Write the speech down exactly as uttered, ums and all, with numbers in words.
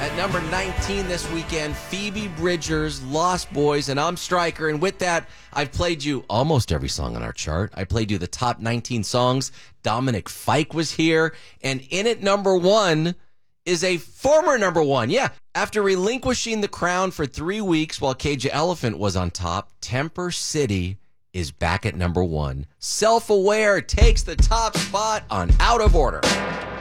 At number nineteen this weekend, Phoebe Bridgers, Lost Boys, and I'm Stryker. And with that, I've played you almost every song on our chart. I played you the top nineteen songs. Dominic Fike was here. And in at number one is a former number one. Yeah, after relinquishing the crown for three weeks while Cage the Elephant was on top, Temper City is back at number one. Self-Aware takes the top spot on Out of Order.